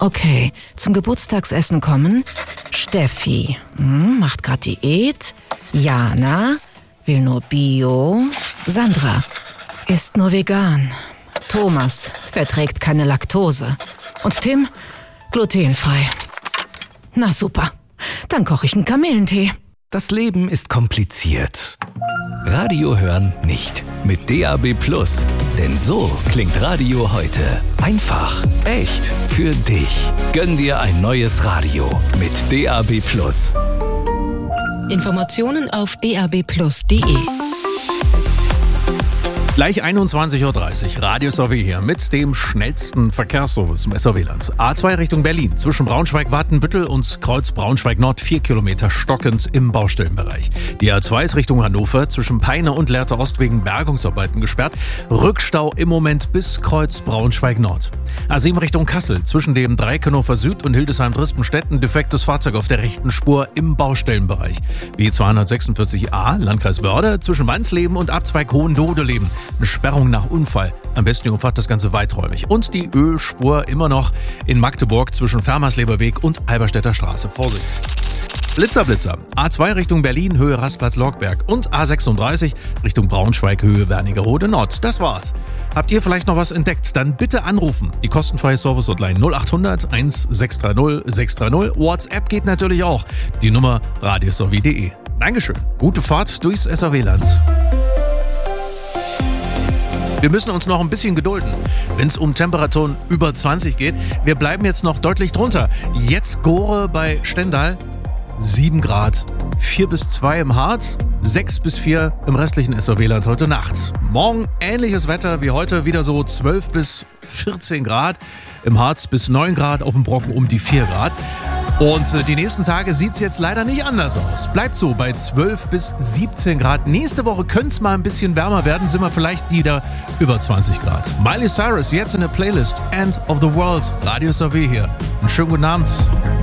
Okay, zum Geburtstagsessen kommen Steffi, macht grad Diät, Jana, will nur Bio, Sandra, isst nur vegan, Thomas verträgt keine Laktose und Tim glutenfrei. Na super, dann koche ich einen Kamillentee. Das Leben ist kompliziert. Radio hören nicht. Mit DAB+. Denn so klingt Radio heute. Einfach, echt, für dich. Gönn dir ein neues Radio mit DAB+. Informationen auf dabplus.de. Gleich 21.30 Uhr, Radio SAW hier mit dem schnellsten Verkehrsservice im SAW-Land. A2 Richtung Berlin, zwischen Braunschweig-Wattenbüttel und Kreuz Braunschweig-Nord 4 Kilometer stockend im Baustellenbereich. Die A2 ist Richtung Hannover, zwischen Peine und Lehrte Ost wegen Bergungsarbeiten gesperrt. Rückstau im Moment bis Kreuz Braunschweig-Nord. A7 Richtung Kassel, zwischen dem Dreieckhofer Süd und Hildesheim-Drispenstetten defektes Fahrzeug auf der rechten Spur im Baustellenbereich. B246a, Landkreis Börde, zwischen Wandsleben und Abzweig Hohendodeleben. Eine Sperrung nach Unfall. Am besten ihr umfahrt das Ganze weiträumig. Und die Ölspur immer noch in Magdeburg zwischen Fermersleberweg und Halberstädter Straße. Vorsicht! Blitzer. A2 Richtung Berlin, Höhe Rastplatz-Lorgberg und A36 Richtung Braunschweig, Höhe Wernigerode Nord. Das war's. Habt ihr vielleicht noch was entdeckt? Dann bitte anrufen. Die kostenfreie Service-Hotline 0800 1630 630. WhatsApp geht natürlich auch. Die Nummer radiosaw.de. Dankeschön. Gute Fahrt durchs SAW-Land. Wir müssen uns noch ein bisschen gedulden, wenn es um Temperaturen über 20 geht. Wir bleiben jetzt noch deutlich drunter. Jetzt Gore bei Stendal, 7 Grad, 4 bis 2 im Harz, 6 bis 4 im restlichen SAW-Land heute Nacht. Morgen ähnliches Wetter wie heute, wieder so 12 bis 14 Grad, im Harz bis 9 Grad, auf dem Brocken um die 4 Grad. Und die nächsten Tage sieht es jetzt leider nicht anders aus. Bleibt so bei 12 bis 17 Grad. Nächste Woche könnte es mal ein bisschen wärmer werden, sind wir vielleicht wieder über 20 Grad. Miley Cyrus jetzt in der Playlist End of the World. Radio SAW hier. Einen schönen guten Abend.